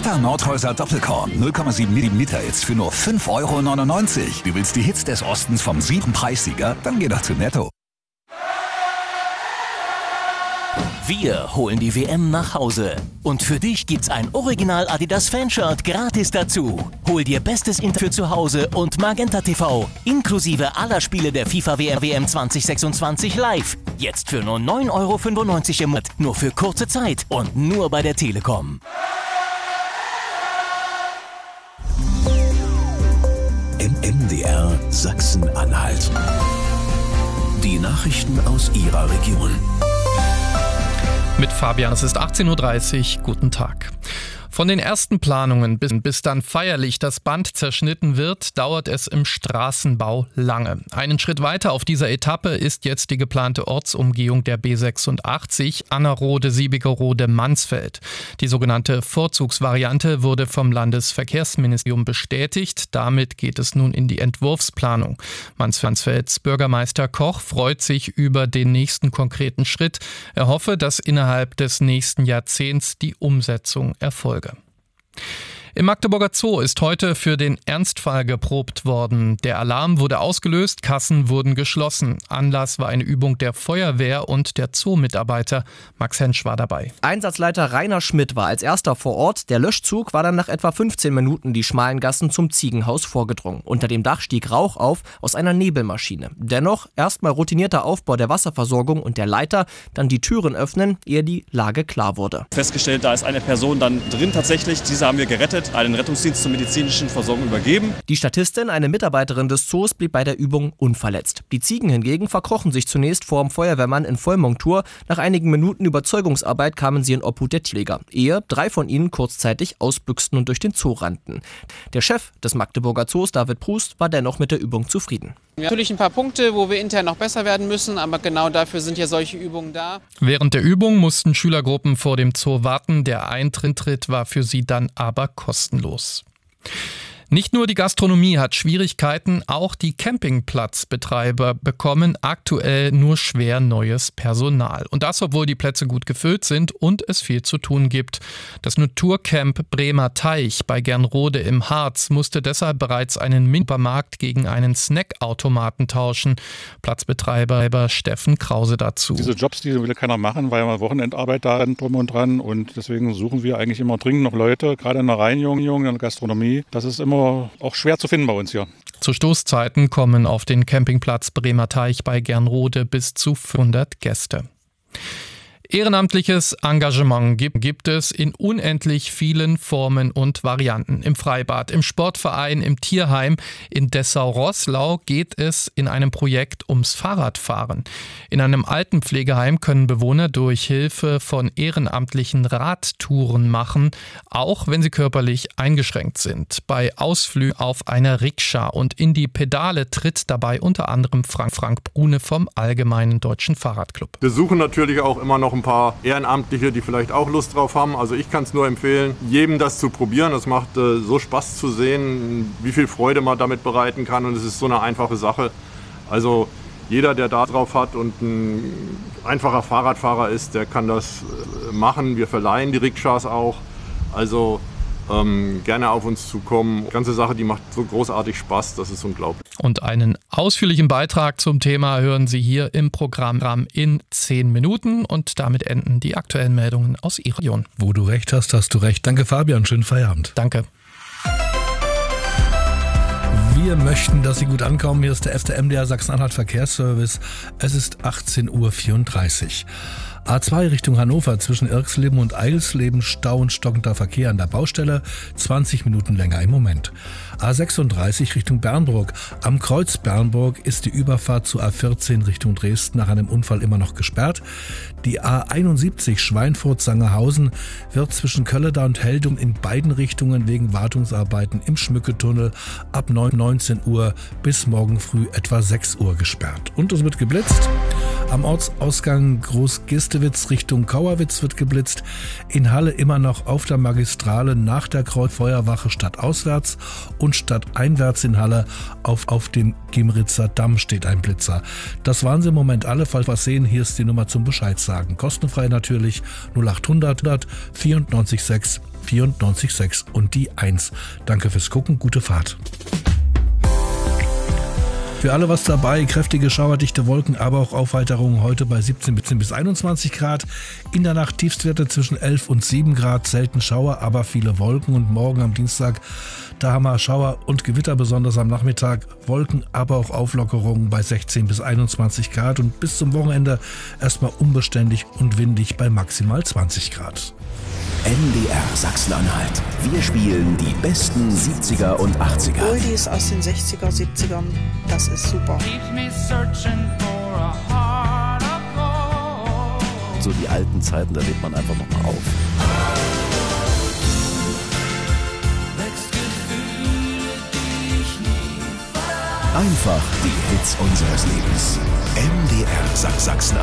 Fanta Nordhäuser Doppelkorn 0,7 Liter jetzt für nur 5,99 €. Du willst die Hits des Ostens vom 7. Preissieger? Dann geh doch zu Netto. Wir holen die WM nach Hause. Und für dich gibt's ein Original Adidas Fanshirt gratis dazu. Hol dir bestes Internet für zu Hause und Magenta TV. Inklusive aller Spiele der FIFA WM 2026 live. Jetzt für nur 9,95 € im Monat. Nur für kurze Zeit und nur bei der Telekom. MDR Sachsen-Anhalt. Die Nachrichten aus Ihrer Region. Mit Fabian, es ist 18:30 Uhr. Guten Tag. Von den ersten Planungen bis dann feierlich das Band zerschnitten wird, dauert es im Straßenbau lange. Einen Schritt weiter auf dieser Etappe ist jetzt die geplante Ortsumgehung der B86 Annerode-Siebigerode-Mansfeld. Die sogenannte Vorzugsvariante wurde vom Landesverkehrsministerium bestätigt. Damit geht es nun in die Entwurfsplanung. Mansfelds Bürgermeister Koch freut sich über den nächsten konkreten Schritt. Er hoffe, dass innerhalb des nächsten Jahrzehnts die Umsetzung erfolge. Im Magdeburger Zoo ist heute für den Ernstfall geprobt worden. Der Alarm wurde ausgelöst, Kassen wurden geschlossen. Anlass war eine Übung der Feuerwehr und der Zoo-Mitarbeiter. Max Hensch war dabei. Einsatzleiter Rainer Schmidt war als erster vor Ort. Der Löschzug war dann nach etwa 15 Minuten die schmalen Gassen zum Ziegenhaus vorgedrungen. Unter dem Dach stieg Rauch auf aus einer Nebelmaschine. Dennoch erstmal routinierter Aufbau der Wasserversorgung und der Leiter, dann die Türen öffnen, ehe die Lage klar wurde. Festgestellt, da ist eine Person dann drin tatsächlich. Diese haben wir gerettet, einen Rettungsdienst zur medizinischen Versorgung übergeben. Die Statistin, eine Mitarbeiterin des Zoos, blieb bei der Übung unverletzt. Die Ziegen hingegen verkrochen sich zunächst vor dem Feuerwehrmann in Vollmontur. Nach einigen Minuten Überzeugungsarbeit kamen sie in Obhut der Tierpfleger, ehe 3 von ihnen kurzzeitig ausbüchsten und durch den Zoo rannten. Der Chef des Magdeburger Zoos, David Prust, war dennoch mit der Übung zufrieden. Natürlich ein paar Punkte, wo wir intern noch besser werden müssen, aber genau dafür sind ja solche Übungen da. Während der Übung mussten Schülergruppen vor dem Zoo warten. Der Eintritt war für sie dann aber kostenlos. Nicht nur die Gastronomie hat Schwierigkeiten, auch die Campingplatzbetreiber bekommen aktuell nur schwer neues Personal. Und das, obwohl die Plätze gut gefüllt sind und es viel zu tun gibt. Das Naturcamp Bremer Teich bei Gernrode im Harz musste deshalb bereits einen Supermarkt gegen einen Snackautomaten tauschen. Platzbetreiber Steffen Krause dazu. Diese Jobs, die will keiner machen, weil ja Wochenendarbeit da drum und dran. Und deswegen suchen wir eigentlich immer dringend noch Leute, gerade in der Reinigung, in der Gastronomie. Das ist immer auch schwer zu finden bei uns hier. Zu Stoßzeiten kommen auf den Campingplatz Bremer Teich bei Gernrode bis zu 500 Gäste. Ehrenamtliches Engagement gibt es in unendlich vielen Formen und Varianten. Im Freibad, im Sportverein, im Tierheim. In Dessau-Roßlau geht es in einem Projekt ums Fahrradfahren. In einem Altenpflegeheim können Bewohner durch Hilfe von Ehrenamtlichen Radtouren machen, auch wenn sie körperlich eingeschränkt sind. Bei Ausflügen auf einer Rikscha und in die Pedale tritt dabei unter anderem Frank Brune vom Allgemeinen Deutschen Fahrradclub. Wir suchen natürlich auch immer noch ein paar Ehrenamtliche, die vielleicht auch Lust drauf haben. Also ich kann es nur empfehlen, jedem das zu probieren. Es macht so Spaß zu sehen, wie viel Freude man damit bereiten kann, und es ist so eine einfache Sache. Also jeder, der da drauf hat und ein einfacher Fahrradfahrer ist, der kann das machen. Wir verleihen die Rikschas auch. Also gerne auf uns zukommen. Die ganze Sache, die macht so großartig Spaß, das ist unglaublich. Und einen ausführlichen Beitrag zum Thema hören Sie hier im Programm in 10 Minuten. Und damit enden die aktuellen Meldungen aus Ihrer Region. Wo du recht hast, hast du recht. Danke Fabian, schönen Feierabend. Danke. Wir möchten, dass Sie gut ankommen. Hier ist der MDR Sachsen-Anhalt Verkehrsservice. Es ist 18:34 Uhr. A2 Richtung Hannover zwischen Irxleben und Eilsleben Stau und stockender Verkehr an der Baustelle, 20 Minuten länger im Moment. A36 Richtung Bernburg. Am Kreuz Bernburg ist die Überfahrt zu A14 Richtung Dresden nach einem Unfall immer noch gesperrt. Die A71 Schweinfurt-Sangerhausen wird zwischen Kölleda und Heldum in beiden Richtungen wegen Wartungsarbeiten im Schmücketunnel ab 19 Uhr bis morgen früh etwa 6 Uhr gesperrt. Und es wird geblitzt. Am Ortsausgang Groß-Gistewitz Richtung Kauerwitz wird geblitzt. In Halle immer noch auf der Magistrale nach der Kreuzfeuerwache stadtauswärts und stadteinwärts in Halle auf dem Gimritzer Damm steht ein Blitzer. Das waren sie im Moment alle. Falls was sehen, hier ist die Nummer zum Bescheid sagen. Kostenfrei natürlich 0800 94 6 94 6 und die 1. Danke fürs Gucken, gute Fahrt. Für alle was dabei, kräftige schauerdichte Wolken, aber auch Aufheiterungen heute bei 17 bis 21 Grad. In der Nacht Tiefstwerte zwischen 11 und 7 Grad, selten Schauer, aber viele Wolken. Und morgen am Dienstag, da haben wir Schauer und Gewitter, besonders am Nachmittag. Wolken, aber auch Auflockerungen bei 16 bis 21 Grad. Und bis zum Wochenende erstmal unbeständig und windig bei maximal 20 Grad. NDR Sachsen-Anhalt. Wir spielen die besten 70er und 80er. Oldies aus den 60er, 70ern. Das ist super. So die alten Zeiten, da lebt man einfach nochmal auf. Einfach die Hits unseres Lebens. NDR Sachsen-Anhalt.